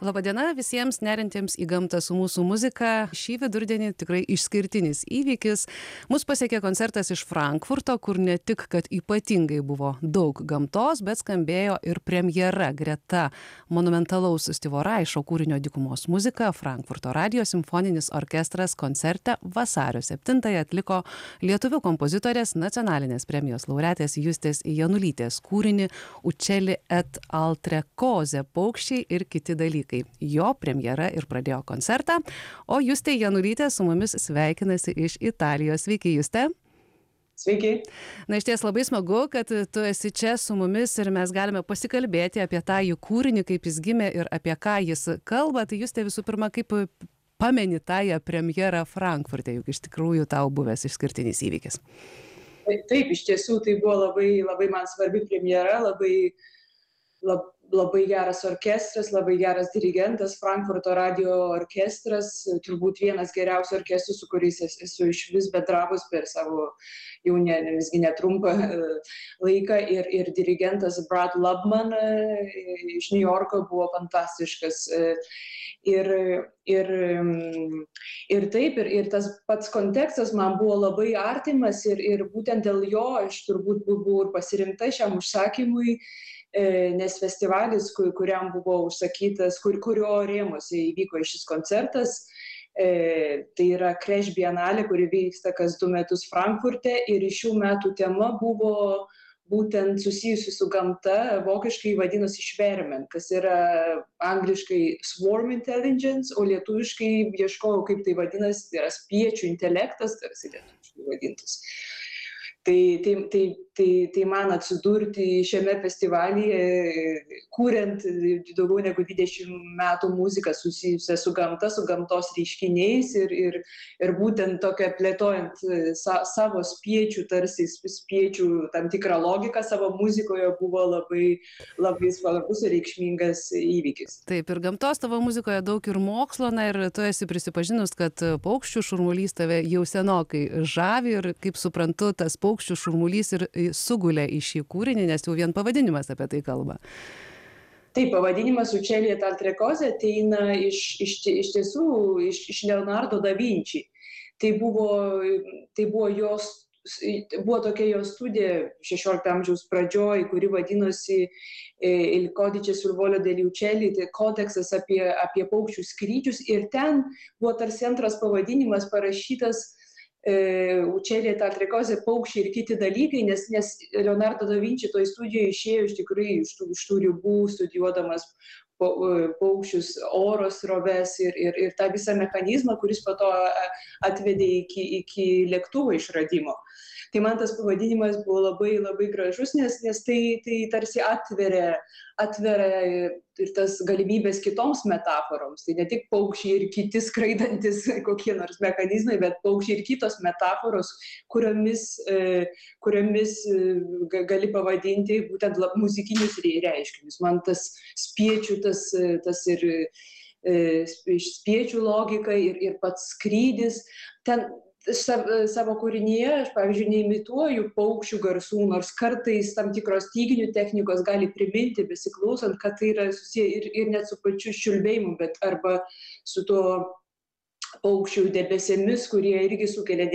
Labadiena visiems nerintiems į gamtą su mūsų muzika. Šį vidurdienį tikrai išskirtinis įvykis. Mus pasiekė koncertas iš Frankfurto, kur ne tik, kad ypatingai buvo daug gamtos, bet skambėjo ir premjera greta monumentalaus Stivo Raišo kūrinio Dykumos muzika. Frankfurto radijo simfoninis orkestras koncerte vasario 7-ąją atliko lietuvių kompozitorės nacionalinės premijos laureatės Justės Janulytės kūrinį Uccelli et altre cose – paukščiai ir kiti dalykai. Jo premjera ir pradėjo koncertą, o Justė Janulytė su mumis sveikinasi iš Italijos. Sveiki, Juste. Sveiki. Na, išties labai smagu, kad tu esi čia su mumis ir mes galime pasikalbėti apie tą jų kūrinį, kaip jis gimė ir apie ką jis kalba. Tai Juste, visų pirma, kaip pameni tąją premjerą Frankfurte, juk iš tikrųjų tau buvęs išskirtinis įvykis. Taip, iš tiesų tai buvo labai man svarbi premjera, labai geras orkestras, labai geras dirigentas, Frankfurto radijo orkestras, turbūt vienas geriausių orkestrų, su kuriais esu išvis bendravus per savo jau visgi netrumpą laiką ir dirigentas Brad Lubman iš New Yorko buvo fantastiškas. Ir tas pats kontekstas man buvo labai artimas ir būtent dėl jo aš turbūt buvau ir pasirinkta šiam užsakymui, nes festivalis, kuriam buvo užsakytas, kurio rėmuose įvyko šis koncertas, tai yra Crash Biennale, kuri vyksta kas 2 metus Frankfurte ir šių metų tema buvo būtent susijusi su gamta, vokiškai vadinosi Schwärmen, kas yra angliškai Swarm Intelligence, o lietuviškai ieškojau, kaip tai vadinasi, tai yra spiečių intelektas, tarsi lietuviškai vadintas. Tai man atsidurti šiame festivalyje, kuriant daugiau negu 20 metų muziką susijusią su gamta, su gamtos reiškiniais ir būtent tokia plėtojant savo spiečių, tarsi spiečių tam tikrą logiką savo muzikoje buvo labai svarbus ir reikšmingas įvykis. Taip, ir gamtos tavo muzikoje daug ir mokslo, na ir tu esi prisipažinus, kad paukščių šurmulys tave jau senokai žavi ir kaip suprantu, tas paukščių šurmulys ir sugulė į šį kūrinį, nes jau vien pavadinimas apie tai kalba. Taip, pavadinimas Uccelli et altre cose ateina iš tiesų iš Leonardo da Vinci. Tai buvo tokia jo studija 16 amžiaus pradžioj, kuri vadinosi Il codice sul volo degli uccelli, tai kodeksas apie paukščių skrydžius ir ten buvo tarsi antras pavadinimas parašytas Uccelli et altre cose – paukščiai ir kiti dalykai, nes Leonardo da Vinci toj studijoje išėjo iš tikrųjų iš tų ribų, studijuodamas paukščius, oro sroves ir tą visą mechanizmą, kuris po to atvedė iki lėktuvo išradimo. Tai man tas pavadinimas buvo labai gražus, nes tai tarsi atveria ir tas galimybės kitoms metaforoms. Tai ne tik paukščiai ir kiti skraidantis kokie nors mechanizmai, bet paukščiai ir kitos metaforos, kuriomis gali pavadinti būtent muzikinius reiškinius. Man tas spiečių, tas ir spiečių logika ir pats skrydis. Ten savo kūrinyje aš, pavyzdžiui, neimituoju paukščių garsų, nors kartais tam tikros styginių technikos gali priminti, besiklausant, kad tai yra susiję ir net su pačiu čiulbėjimu, bet arba su tuo paukščių debesėmis, kurie irgi sukelia